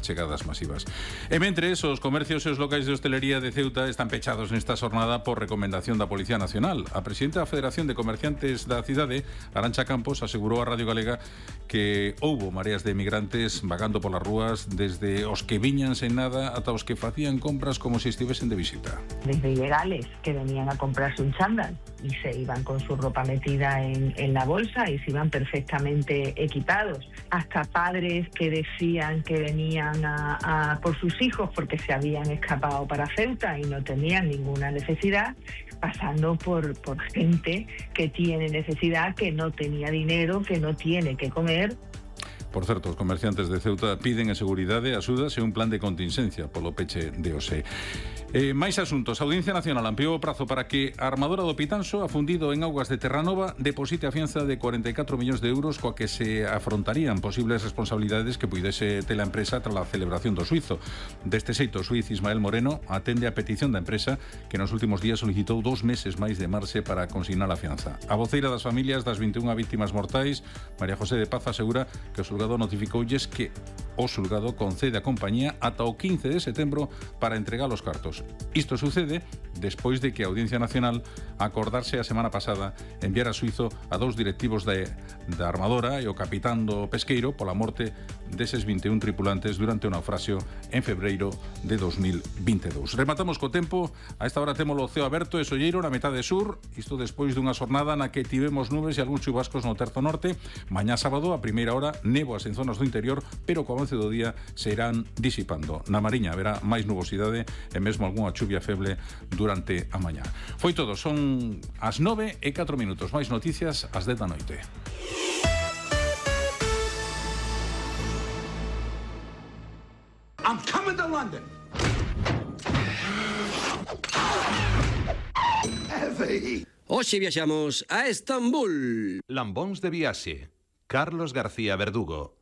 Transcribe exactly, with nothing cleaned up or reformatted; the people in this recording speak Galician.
chegadas masivas. E mentres, os comercios e os locais de hostelería de Ceuta están pechados nesta xornada por recomendación da Policía Nacional. A presidenta da Federación de Comerciantes da cidade, Arantxa Campos, asegurou a Radio Galega que houbo mareas de emigrantes vagando polas rúas, desde os que viñan sen nada ata os que facían compras como se estivesen de visita. Desde ilegales que venían a comprarse un chándal y se iban con su ropa metida en, en la bolsa y se iban perfectamente equipados, hasta padres que decían que venían a, a por sus hijos porque se habían escapado para Ceuta y no tenían ninguna necesidad, pasando por, por gente que tiene necesidad, que no tenía dinero, que no tiene que comer. Por certo, os comerciantes de Ceuta piden a seguridade, axudas e un plan de contingencia polo peche de O S E. Eh, máis asuntos. A Audiencia Nacional ampliou o prazo para que a armadora do Pitanso, afundido en augas de Terranova, deposite a fianza de cuarenta e catro millóns de euros coa que se afrontarían posibles responsabilidades que puidese ter a empresa tras a celebración do xuízo. Deste xeito, o xuíz Ismael Moreno atende a petición da empresa que nos últimos días solicitou dous meses máis de marxe para consignar a fianza. A voceira das familias das vinte e unha vítimas mortais, María José de Paz, asegura que o xulgado notificoulles que o xulgado concede a compañía ata o quince de setembro para entregar os cartos. Isto sucede despois de que a Audiencia Nacional acordarse a semana pasada enviar a xuízo a dous directivos da, da armadora e o capitán do pesqueiro pola morte deses vinte e un tripulantes durante o naufraxio en febreiro de dos mil vinte e dous. Rematamos co tempo. A esta hora temos o ceo aberto e solleiro na metade sur, isto despois dunha xornada na que tivemos nubes e algúns chubascos no terzo norte. Mañá sábado, a primeira hora, néboas en zonas do interior, pero co avance do día se irán disipando. Na Mariña haberá máis nubosidade e mesmo algunha chuvia feble durante a mañá. Foi todo, son as nove e catro minutos. Máis noticias ás dez da noite. I'm coming to London. Heavy. Hoxe viaxamos a Estambul. Lambóns de viaxe. Carlos García Verdugo.